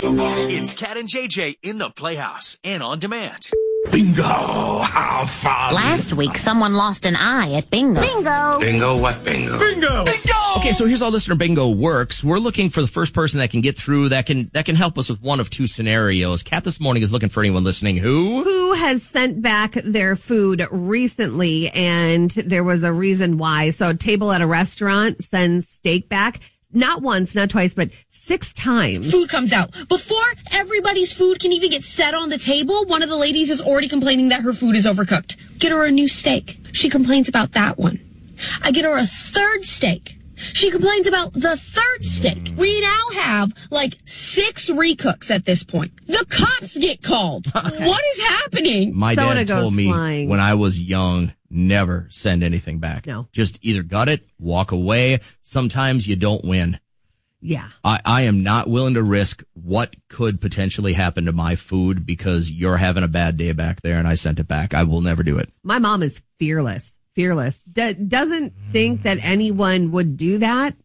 It's Cat and JJ in the Playhouse and on demand. Bingo! How fun! Last week, someone lost an eye at bingo. Bingo! Bingo what bingo? Bingo! Okay, so here's how listener bingo works. We're looking for the first person that can get through that can help us with one of two scenarios. Kat this morning is looking for anyone listening who has sent back their food recently, and there was a reason why. So a table at a restaurant sends steak back. Not once, not twice, but 6 times. Food comes out. Before everybody's food can even get set on the table, one of the ladies is already complaining that her food is overcooked. Get her a new steak. She complains about that one. I get her a third steak. She complains about the third steak. We now have like 6 recooks at this point. The cops get called. What is happening? My Soda dad told me flying. when I was young, never send anything back. No. Just either gut it, walk away. Sometimes you don't win. Yeah. I am not willing to risk what could potentially happen to my food because you're having a bad day back there and I sent it back. I will never do it. My mom is fearless. Doesn't think that anyone would do that.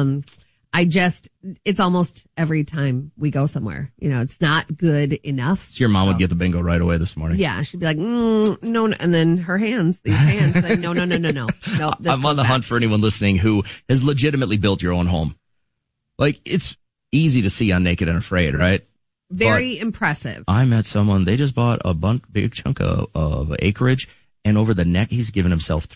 It's almost every time we go somewhere, it's not good enough. So your mom would get the bingo right away this morning. Yeah. She'd be like, no. And then these hands, like, no. No, I'm on the hunt for anyone listening who has legitimately built your own home. Like, it's easy to see on Naked and Afraid, right? Very impressive. I met someone, they just bought a big chunk of acreage, and over the neck, he's given himself